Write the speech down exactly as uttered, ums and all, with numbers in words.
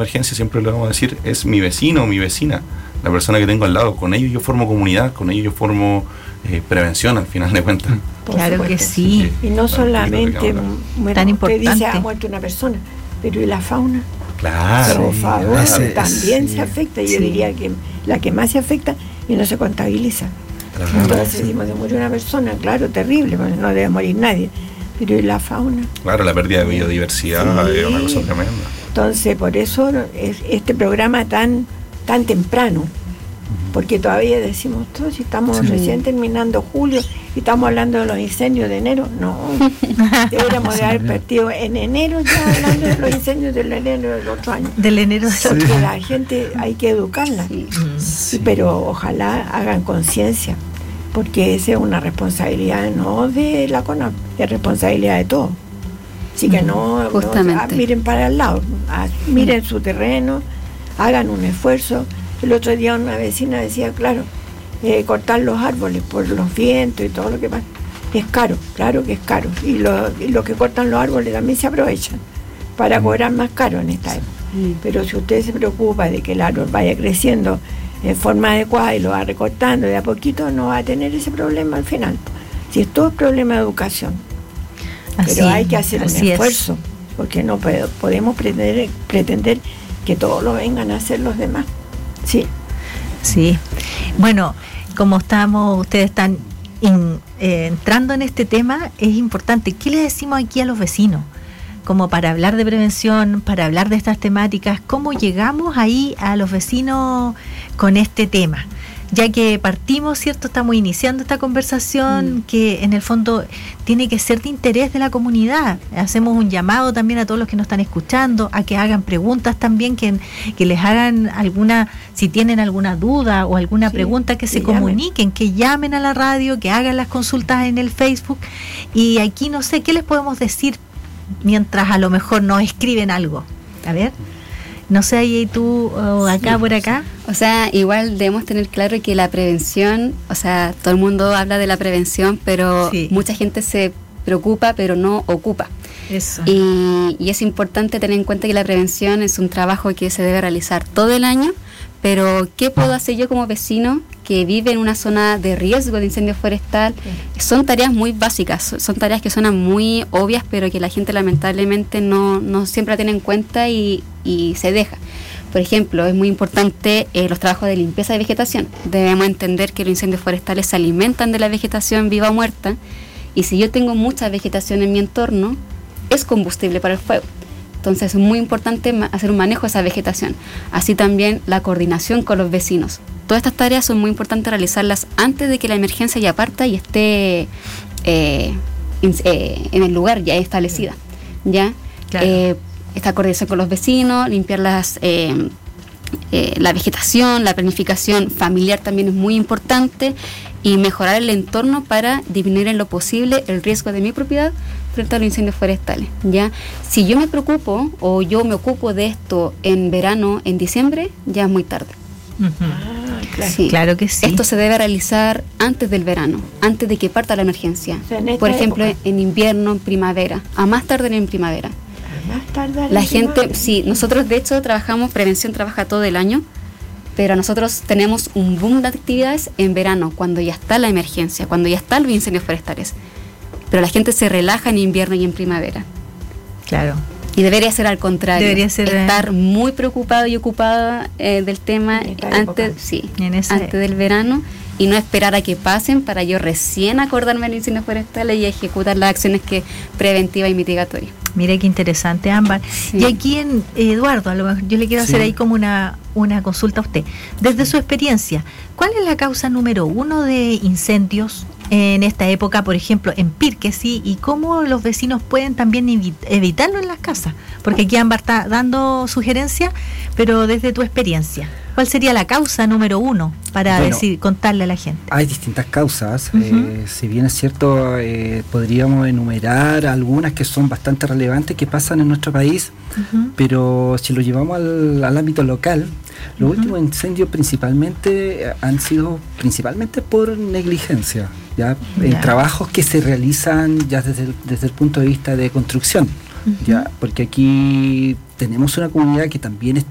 emergencia, siempre lo vamos a decir, es mi vecino o mi vecina, la persona que tengo al lado. Con ellos yo formo comunidad, con ellos yo formo eh, prevención al final de cuentas. Por claro supuesto. Que sí. Y no solamente, bueno, tan importante. Usted dice ha muerto una persona, pero ¿y la fauna? Claro. Por favor, claro. también sí. se afecta. Yo sí. diría que la que más se afecta y no se contabiliza. Claro. Entonces sí. decimos, se murió una persona, claro, terrible, no debe morir nadie. Pero ¿y la fauna? Claro, la pérdida de biodiversidad sí. es una cosa tremenda. Entonces, por eso es este programa tan, tan temprano. Porque todavía decimos, todos si estamos sí. recién terminando julio y estamos hablando de los incendios de enero, no, deberíamos de haber partido en enero ya hablando de los incendios del enero del otro año. Del enero del Porque otro año. la gente hay que educarla, sí. Sí. pero ojalá hagan conciencia, porque esa es una responsabilidad no de la CONAP, es responsabilidad de todos. Así que no, no ah, miren para el lado, ah, miren su terreno, hagan un esfuerzo. El otro día una vecina decía, claro, eh, cortar los árboles por los vientos y todo lo que pasa, es caro, claro que es caro. Y los y lo que cortan los árboles también se aprovechan para cobrar más caro en esta época. Mm. Pero si usted se preocupa de que el árbol vaya creciendo en forma adecuada y lo va recortando de a poquito, no va a tener ese problema al final. Si es todo es problema de educación. Así, pero hay que hacer un esfuerzo, es. porque no puedo, podemos pretender, pretender que todos lo vengan a hacer los demás. Sí. Sí. Bueno, como estamos, ustedes están in, eh, entrando en este tema, es importante. ¿Qué le decimos aquí a los vecinos? Como para hablar de prevención, para hablar de estas temáticas, ¿cómo llegamos ahí a los vecinos con este tema? Ya que partimos, ¿cierto? Estamos iniciando esta conversación mm. que en el fondo tiene que ser de interés de la comunidad. Hacemos un llamado también a todos los que nos están escuchando, a que hagan preguntas también, que, que les hagan alguna, si tienen alguna duda o alguna sí, pregunta, que, que se llamen. comuniquen, que llamen a la radio, que hagan las consultas en el Facebook. Y aquí no sé, ¿qué les podemos decir mientras a lo mejor nos escriben algo? A ver. No sé, ahí tú o acá sí. por acá. O sea, igual debemos tener claro que la prevención, o sea, todo el mundo habla de la prevención, pero sí. mucha gente se preocupa, pero no ocupa. Eso. Y, y es importante tener en cuenta que la prevención es un trabajo que se debe realizar todo el año, pero ¿qué puedo hacer yo como vecino que vive en una zona de riesgo de incendio forestal? Sí. Son tareas muy básicas, son tareas que suenan muy obvias, pero que la gente lamentablemente no, no siempre la tiene en cuenta y, y se deja. Por ejemplo, es muy importante eh, los trabajos de limpieza de vegetación. Debemos entender que los incendios forestales se alimentan de la vegetación viva o muerta, y si yo tengo mucha vegetación en mi entorno, es combustible para el fuego. Entonces es muy importante hacer un manejo de esa vegetación. Así también la coordinación con los vecinos. Todas estas tareas son muy importantes realizarlas antes de que la emergencia ya parta y esté eh, in, eh, en el lugar ya establecida. ¿Ya? Claro. Eh, esta coordinación con los vecinos, limpiar las, eh, eh, la vegetación, la planificación familiar también es muy importante, y mejorar el entorno para disminuir en lo posible el riesgo de mi propiedad frente a los incendios forestales. ¿Ya? Si yo me preocupo o yo me ocupo de esto en verano, en diciembre, ya es muy tarde. Uh-huh. Ah, claro. Sí. Claro que sí. Esto se debe realizar antes del verano, antes de que parta la emergencia. O sea, por ejemplo, época. en invierno, en primavera, a más tardar en primavera. A más tardar la en gente, primavera. Sí, nosotros de hecho trabajamos, prevención trabaja todo el año, pero nosotros tenemos un boom de actividades en verano, cuando ya está la emergencia, cuando ya están los incendios forestales. Pero la gente se relaja en invierno y en primavera. Claro. Y debería ser al contrario. Debería ser estar eh... muy preocupado y ocupada eh, del tema antes, sí, en esa... antes del verano, y no esperar a que pasen para yo recién acordarme de los incendios forestales y ejecutar las acciones que preventivas y mitigatorias. Mire qué interesante, Ámbar. Sí. Y aquí en Eduardo, a lo mejor yo le quiero sí. hacer ahí como una, una consulta a usted. Desde su experiencia, ¿cuál es la causa número uno de incendios en esta época, por ejemplo, en Pirque, sí? ¿Y cómo los vecinos pueden también evi- evitarlo en las casas? Porque aquí Ámbar está dando sugerencias, pero desde tu experiencia, ¿cuál sería la causa número uno para bueno, decir, contarle a la gente? Hay distintas causas. Uh-huh. eh, si bien es cierto, eh, podríamos enumerar algunas que son bastante relevantes que pasan en nuestro país, uh-huh. pero si lo llevamos al, al ámbito local, los uh-huh. últimos incendios principalmente han sido principalmente por negligencia, ya en yeah. trabajos que se realizan ya desde el, desde el punto de vista de construcción. Uh-huh. Ya, porque aquí tenemos una comunidad que también es,